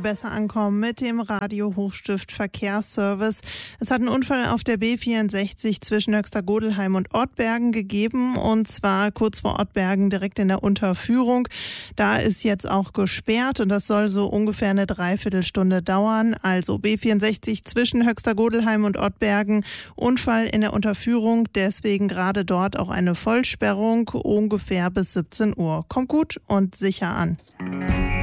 besser ankommen mit dem Radio Hochstift Verkehrsservice. Es hat einen Unfall auf der B64 zwischen Höxter-Godelheim und Ortbergen gegeben, und zwar kurz vor Ortbergen direkt in der Unterführung. Da ist jetzt auch gesperrt und das soll so ungefähr eine Dreiviertelstunde dauern. Also B64 zwischen Höxter-Godelheim und Ortbergen, Unfall in der Unterführung, deswegen gerade dort auch eine Vollsperrung ungefähr bis 17 Uhr. Kommt gut und sicher an.